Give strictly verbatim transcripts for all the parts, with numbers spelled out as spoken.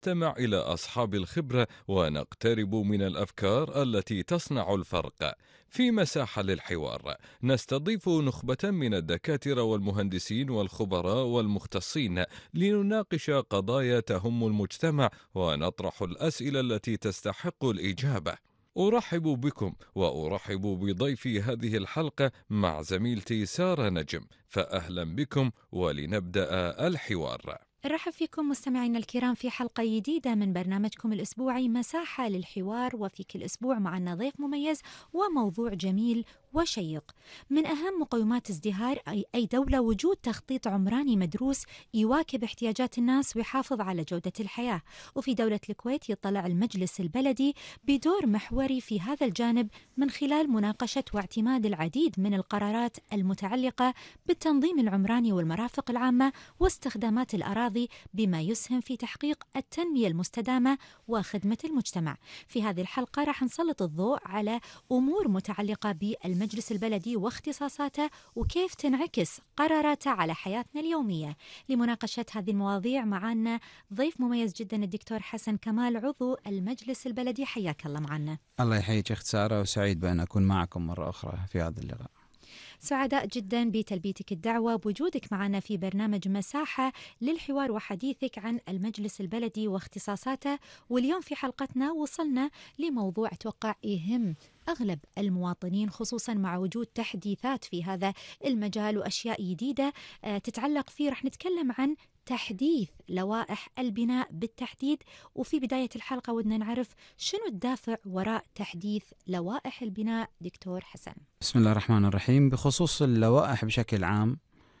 نستمع إلى أصحاب الخبرة ونقترب من الأفكار التي تصنع الفرق. في مساحة للحوار نستضيف نخبة من الدكاترة والمهندسين والخبراء والمختصين لنناقش قضايا تهم المجتمع ونطرح الأسئلة التي تستحق الإجابة. أرحب بكم وأرحب بضيفي هذه الحلقة مع زميلتي سارة نجم، فأهلا بكم ولنبدأ الحوار. نرحب فيكم مستمعينا الكرام في حلقة جديدة من برنامجكم الأسبوعي مساحة للحوار، وفي كل أسبوع معنا ضيف مميز وموضوع جميل وشيق. من أهم مقومات ازدهار أي دولة وجود تخطيط عمراني مدروس يواكب احتياجات الناس ويحافظ على جودة الحياة، وفي دولة الكويت يطلع المجلس البلدي بدور محوري في هذا الجانب من خلال مناقشة واعتماد العديد من القرارات المتعلقة بالتنظيم العمراني والمرافق العامة واستخدامات الأراضي، بما يسهم في تحقيق التنمية المستدامة وخدمة المجتمع. في هذه الحلقة راح نسلط الضوء على أمور متعلقة بالمجلس البلدي واختصاصاته وكيف تنعكس قراراته على حياتنا اليومية. لمناقشة هذه المواضيع معنا ضيف مميز جدا الدكتور حسن كمال عضو المجلس البلدي، حياك الله معنا. الله يحييك أخت سارة، وسعيد بأن أكون معكم مرة أخرى في هذا اللقاء. سعداء جدا بتلبيتك الدعوة بوجودك معنا في برنامج مساحة للحوار وحديثك عن المجلس البلدي واختصاصاته. واليوم في حلقتنا وصلنا لموضوع أتوقع يهم أغلب المواطنين، خصوصا مع وجود تحديثات في هذا المجال وأشياء جديدة تتعلق فيه. رح نتكلم عن تحديث لوائح البناء بالتحديد، وفي بداية الحلقة ودنا نعرف شنو الدافع وراء تحديث لوائح البناء دكتور حسن. بسم الله الرحمن الرحيم. بخصوص اللوائح بشكل عام،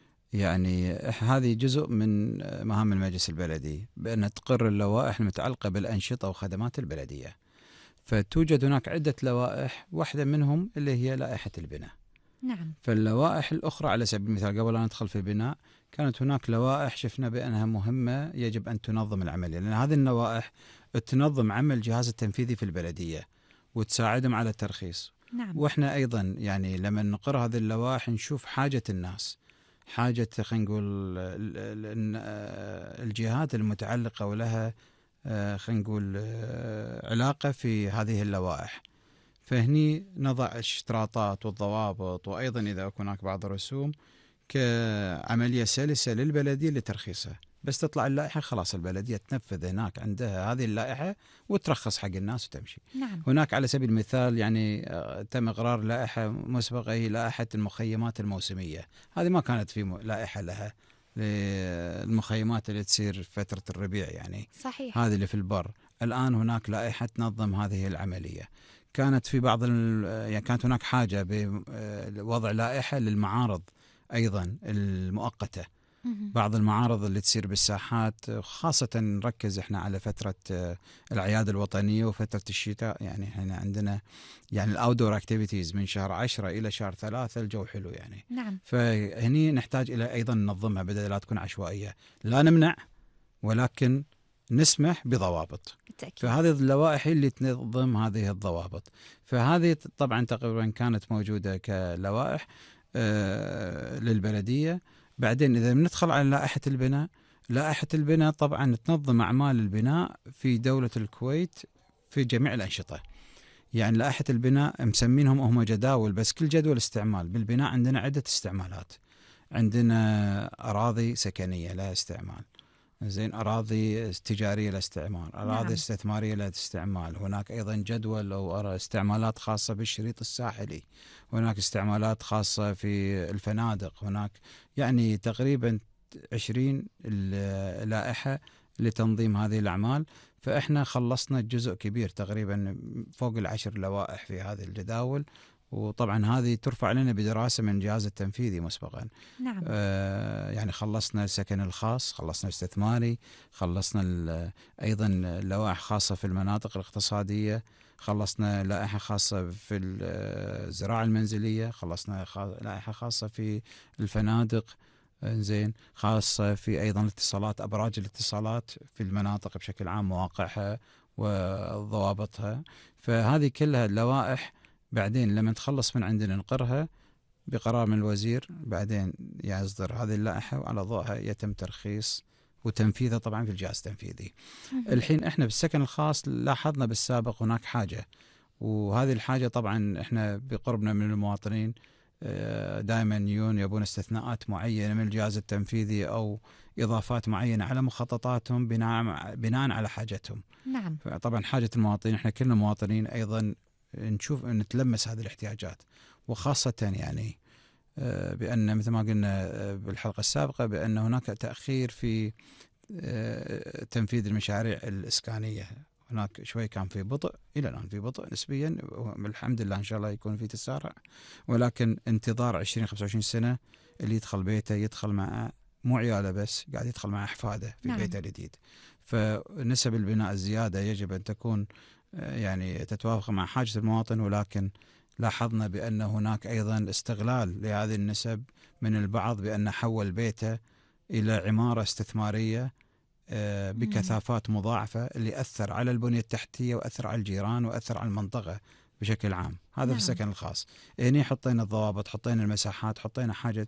يعني هذه جزء من مهام المجلس البلدي بأن تقر اللوائح المتعلقة بالأنشطة وخدمات البلدية. فتوجد هناك عدة لوائح، واحدة منهم اللي هي لائحة البناء. نعم. فاللوائح الأخرى على سبيل المثال قبل أن ندخل في البناء كانت هناك لوائح شفنا بأنها مهمة يجب أن تنظم العملية، لأن هذه اللوائح تنظم عمل الجهاز التنفيذي في البلدية وتساعدهم على الترخيص. نعم. وإحنا أيضا يعني لما نقر هذه اللوائح نشوف حاجة الناس، حاجة خلينا نقول الجهات المتعلقة ولها خلينا نقول علاقة في هذه اللوائح. فهني نضع الاشتراطات والضوابط، وأيضا إذا هناك بعض الرسوم كعملية سلسة للبلدية لترخيصها. بس تطلع اللائحة خلاص البلدية تنفذ هناك عندها هذه اللائحة وترخص حق الناس وتمشي. نعم. هناك على سبيل المثال يعني تم إقرار لائحة مسبقة، هي لائحة المخيمات الموسمية. هذه ما كانت في لائحة لها للمخيمات اللي تصير فترة الربيع، يعني صحيح. هذه اللي في البر. الآن هناك لائحة تنظم هذه العملية. كانت في بعض يعني كانت هناك حاجة بوضع لائحة للمعارض أيضا المؤقتة. بعض المعارض اللي تصير بالساحات، خاصة نركز احنا على فترة الأعياد الوطنية وفترة الشتاء. يعني احنا عندنا يعني الأوتدور اكتيفيتيز من شهر عشرة إلى شهر ثلاثة، الجو حلو يعني. نعم. فهني نحتاج إلى أيضا ننظمها بدل لا تكون عشوائية. لا نمنع ولكن نسمح بضوابط. بالتأكيد. فهذه اللوائح اللي تنظم هذه الضوابط. فهذه طبعا تقريبا كانت موجودة كلوائح آه للبلدية. بعدين إذا بندخل على لائحة البناء، لائحة البناء طبعا تنظم أعمال البناء في دولة الكويت في جميع الأنشطة. يعني لائحة البناء مسمينهم هم جداول، بس كل جدول استعمال. بالبناء عندنا عدة استعمالات. عندنا أراضي سكنية لها استعمال، زين، أراضي تجارية لها استعمال، أراضي نعم. استثمارية لها استعمال. هناك أيضا جدول أو استعمالات خاصة بالشريط الساحلي. هناك استعمالات خاصة في الفنادق. هناك يعني تقريبا عشرين لائحة لتنظيم هذه الأعمال. فإحنا خلصنا جزء كبير تقريبا فوق العشر لوائح في هذه الجداول. وطبعا هذه ترفع لنا بدراسة من الجهاز التنفيذي مسبقا. نعم. آه يعني خلصنا السكن الخاص، خلصنا الاستثماري، خلصنا أيضا لوائح خاصة في المناطق الاقتصادية، خلصنا لائحة خاصة في الزراعة المنزلية، خلصنا لائحة خاصة في الفنادق، زين، خاصة في أيضا الاتصالات، أبراج الاتصالات في المناطق بشكل عام، مواقعها وضوابطها. فهذه كلها اللوائح بعدين لما تخلص من عندنا نقرها بقرار من الوزير، بعدين يصدر هذه اللائحة وعلى ضوءها يتم ترخيص وتنفيذه طبعا في الجهاز التنفيذي. الحين احنا بالسكن الخاص لاحظنا بالسابق هناك حاجة، وهذه الحاجة طبعا احنا بقربنا من المواطنين دائما يجون يبون استثناءات معينة من الجهاز التنفيذي أو إضافات معينة على مخططاتهم بناء بناء على حاجتهم. نعم. طبعا حاجة المواطنين احنا كلنا مواطنين أيضا نشوف نتلمس هذه الاحتياجات، وخاصة يعني بأن مثل ما قلنا بالحلقة السابقة بأن هناك تأخير في تنفيذ المشاريع الإسكانية. هناك شوي كان في بطء، إلى الآن في بطء نسبيا، الحمد لله إن شاء الله يكون في تسارع، ولكن انتظار عشرين خمسة وعشرين سنة اللي يدخل بيته يدخل مع مو عياله بس، قاعد يدخل مع أحفاده في نعم. بيته الجديد. فنسب البناء الزيادة يجب أن تكون يعني تتوافق مع حاجة المواطن، ولكن لاحظنا بأن هناك أيضا استغلال لهذه النسب من البعض بأن حول بيته إلى عمارة استثمارية بكثافات مضاعفة اللي أثر على البنية التحتية وأثر على الجيران وأثر على المنطقة بشكل عام. هذا نعم. في السكن الخاص هنا حطينا الضوابط، حطينا المساحات، حطينا حاجة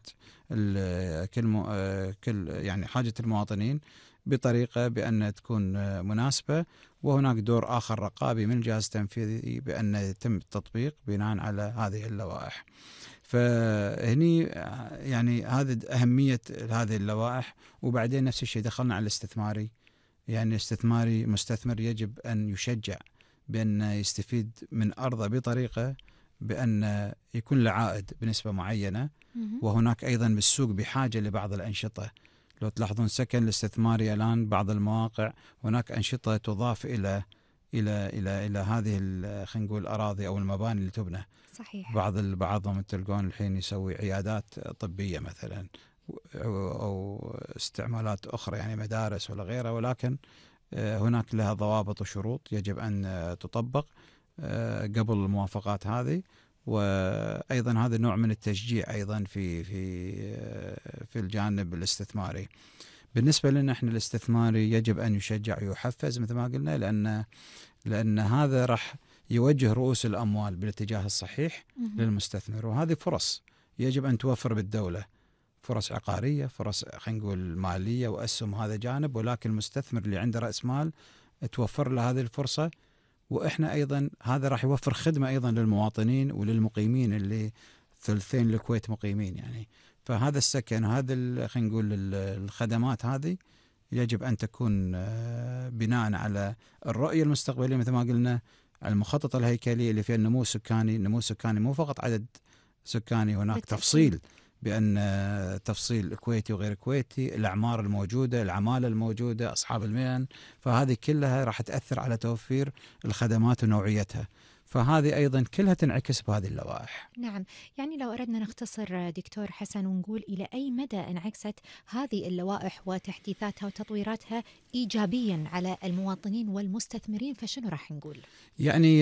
كل م... كل يعني حاجة المواطنين بطريقة بأن تكون مناسبة، وهناك دور آخر رقابي من الجهاز التنفيذي بأن يتم التطبيق بناء على هذه اللوائح. فهني يعني هذه أهمية هذه اللوائح. وبعدين نفس الشيء دخلنا على الاستثماري، يعني الاستثماري مستثمر يجب أن يشجع بأن يستفيد من أرضه بطريقة بأن يكون له عائد بنسبة معينة. وهناك أيضا بالسوق بحاجة لبعض الأنشطة. لو تلاحظون سكن الاستثماري الآن بعض المواقع هناك أنشطة تضاف إلى إلى إلى إلى هذه خلينا نقول الأراضي أو المباني اللي تبنى. صحيح. بعض بعضهم تلقون الحين يسوي عيادات طبية مثلا أو استعمالات أخرى يعني مدارس ولا غيرها، ولكن هناك لها ضوابط وشروط يجب أن تطبق قبل الموافقات هذه. وأيضا هذا نوع من التشجيع أيضا في في في الجانب الاستثماري. بالنسبة لنا احنا الاستثماري يجب أن يشجع ويحفز مثل ما قلنا، لأن لأن هذا راح يوجه رؤوس الأموال بالاتجاه الصحيح للمستثمر، وهذه فرص يجب أن توفر بالدولة، فرص عقارية، فرص خلينا نقول مالية وأسهم، هذا جانب، ولكن المستثمر اللي عنده رأس مال توفر له هذه الفرصة. وإحنا أيضا هذا راح يوفر خدمة أيضا للمواطنين وللمقيمين اللي ثلثين الكويت مقيمين يعني. فهذا السكن وهذا خلينا نقول الخدمات هذه يجب أن تكون بناء على الرؤية المستقبلية مثل ما قلنا، المخطط الهيكلي اللي فيها النمو السكاني. النمو السكاني مو فقط عدد سكاني، هناك بالتأكيد. تفصيل بأن تفصيل كويتي وغير كويتي، الأعمار الموجودة، العمالة الموجودة، أصحاب المهن، فهذه كلها راح تأثر على توفير الخدمات ونوعيتها. فهذه أيضا كلها تنعكس بهذه اللوائح. نعم، يعني لو أردنا نختصر دكتور حسن ونقول إلى أي مدى انعكست هذه اللوائح وتحديثاتها وتطويراتها إيجابيا على المواطنين والمستثمرين، فشنو راح نقول؟ يعني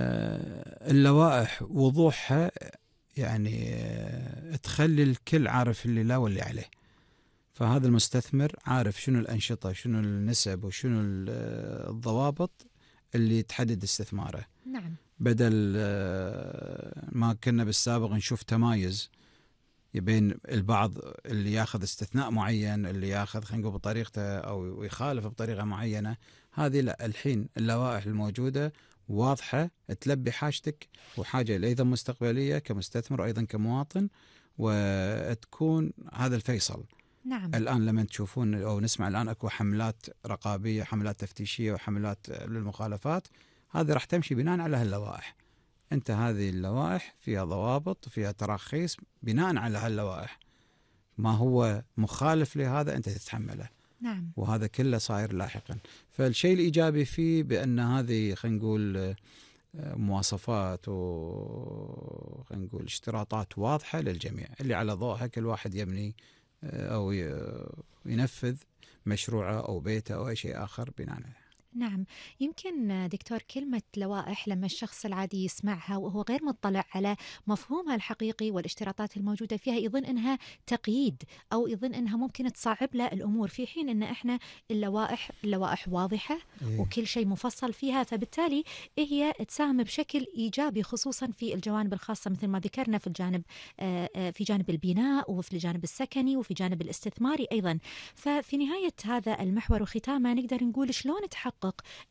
اللوائح وضوحها يعني تخلي الكل عارف اللي لا واللي عليه. فهذا المستثمر عارف شنو الأنشطة، شنو النسب، وشنو الضوابط اللي تحدد استثماره. نعم. بدل ما كنا بالسابق نشوف تمايز بين البعض اللي ياخذ استثناء معين، اللي ياخذ خلينا نقول بطريقته أو يخالف بطريقة معينة. هذه لا، الحين اللوائح الموجودة واضحة تلبي حاجتك وحاجة أيضا مستقبلية كمستثمر وأيضا كمواطن، وتكون هذا الفيصل. نعم. الآن لما تشوفون أو نسمع الآن أكو حملات رقابية، حملات تفتيشية وحملات للمخالفات، هذه راح تمشي بناء على هاللوائح. أنت هذه اللوائح فيها ضوابط وفيها تراخيص بناء على هاللوائح، ما هو مخالف لهذا أنت تتحمله. نعم. وهذا كله صاير لاحقا. فالشيء الإيجابي فيه بأن هذه خلينا نقول مواصفات و خلينا نقول اشتراطات واضحة للجميع، اللي على ضوءها كل واحد يبني أو ينفذ مشروعه أو بيته أو أي شيء آخر بناء عليه. نعم، يمكن دكتور كلمة لوائح لما الشخص العادي يسمعها وهو غير مطلع على مفهومها الحقيقي والاشتراطات الموجودة فيها يظن أنها تقييد، أو يظن أنها ممكن تصعب له الأمور، في حين أن إحنا اللوائح اللوائح واضحة إيه. وكل شيء مفصل فيها، فبالتالي هي تساهم بشكل إيجابي خصوصا في الجوانب الخاصة مثل ما ذكرنا في الجانب آه، آه، في جانب البناء وفي الجانب السكني وفي جانب الاستثماري أيضا. ففي نهاية هذا المحور وختامه نقدر نقول شلون تحقق